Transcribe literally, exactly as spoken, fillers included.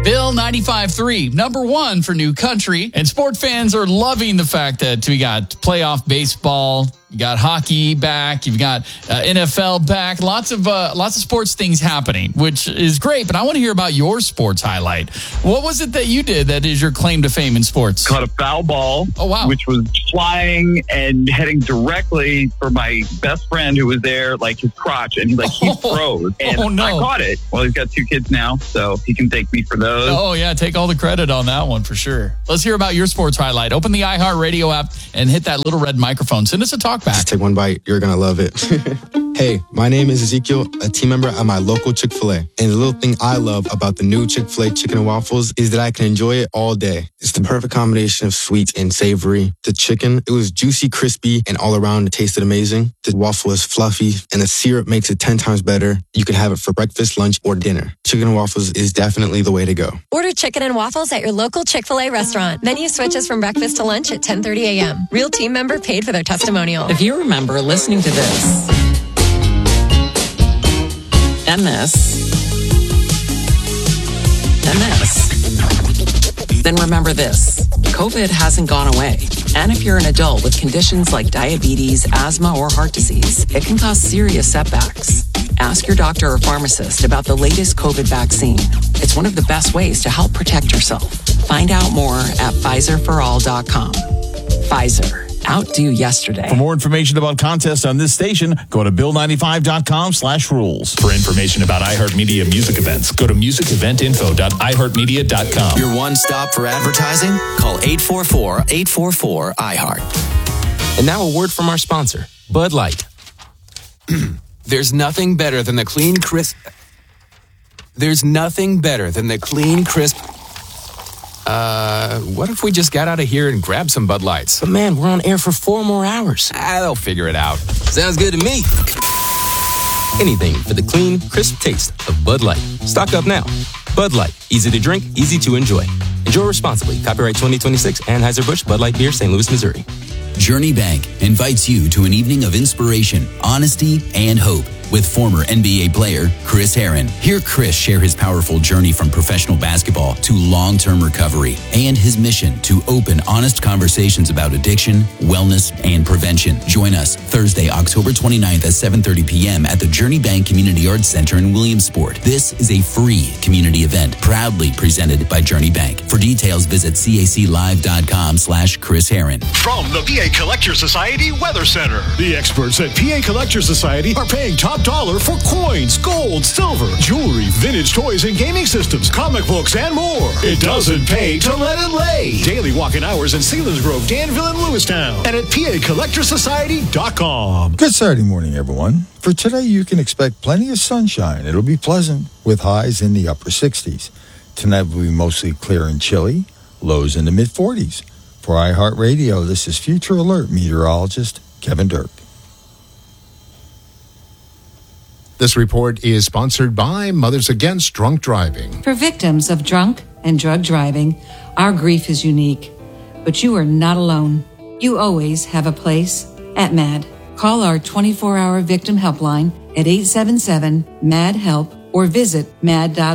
Bill ninety-five point three, number one for new country. And sport fans are loving the fact that we got playoff baseball, you got hockey back, you've got uh, N F L back, lots of uh, lots of sports things happening, which is great. But I want to hear about your sports highlight. What was it that you did that is your claim to fame in sports? Caught a foul ball, oh, wow. which was flying and heading directly for my best friend who was there, like his crotch, and he like he oh, froze. And oh, no. I caught it. Well, he's got two kids now, so he can thank me for those. Oh, yeah, take all the credit on that one for sure. Let's hear about your sports highlight. Open the iHeartRadio app and hit that little red microphone. Send us a talk back. Just take one bite. You're going to love it. Hey, my name is Ezekiel, a team member at my local Chick-fil-A. And the little thing I love about the new Chick-fil-A chicken and waffles is that I can enjoy it all day. It's the perfect combination of sweet and savory. The chicken, it was juicy, crispy, and all around it tasted amazing. The waffle is fluffy, and the syrup makes it ten times better. You can have it for breakfast, lunch, or dinner. Chicken and waffles is definitely the way to go. Order chicken and waffles at your local Chick-fil-A restaurant. Menu switches from breakfast to lunch at ten thirty a.m. Real team member paid for their testimonial. If you remember listening to this and this and this, then remember this. COVID hasn't gone away. And if you're an adult with conditions like diabetes, asthma, or heart disease, it can cause serious setbacks. Ask your doctor or pharmacist about the latest COVID vaccine. It's one of the best ways to help protect yourself. Find out more at Pfizer for all dot com. Pfizer. Outdo yesterday. For more information about contests on this station, go to bill ninety-five dot com slash rules. For information about iHeartMedia music events, go to music event info dot i heart media dot com. Your one stop for advertising? Call eight four four, eight four four, I heart. And now a word from our sponsor, Bud Light. There's nothing better than the clean, crisp... There's nothing better than the clean, crisp... Uh, what if we just got out of here and grabbed some Bud Lights? But man, we're on air for four more hours. Ah, they'll figure it out. Sounds good to me. Anything for the clean, crisp taste of Bud Light. Stock up now. Bud Light. Easy to drink, easy to enjoy. Enjoy responsibly. Copyright twenty twenty-six, Anheuser-Busch, Bud Light Beer, Saint Louis, Missouri. Journey Bank invites you to an evening of inspiration, honesty, and hope with former N B A player Chris Herron. Hear Chris share his powerful journey from professional basketball to long-term recovery and his mission to open, honest conversations about addiction, wellness, and prevention. Join us Thursday, October twenty-ninth at seven thirty p.m. at the Journey Bank Community Arts Center in Williamsport. This is a free community event proudly presented by Journey Bank. For details, visit caclive.com slash Chris Herron. From the P A Collector Society Weather Center, the experts at P A Collector Society are paying top dollar for coins, gold, silver, jewelry, vintage toys and gaming systems, comic books, and more. It doesn't pay to let it lay. Daily walk-in hours in Selinsgrove, Danville, and Lewistown, and at P A collector society dot com. Good Saturday morning, everyone. For today, you can expect plenty of sunshine. It'll be pleasant with highs in the upper sixties. Tonight will be mostly clear and chilly, lows in the mid-forties. For iHeartRadio, this is Future Alert meteorologist Kevin Dirk. This report is sponsored by Mothers Against Drunk Driving. For victims of drunk and drug driving, our grief is unique, but you are not alone. You always have a place at MAD. Call our twenty-four hour victim helpline at eight seven seven, M A D, HELP or visit mad dot org.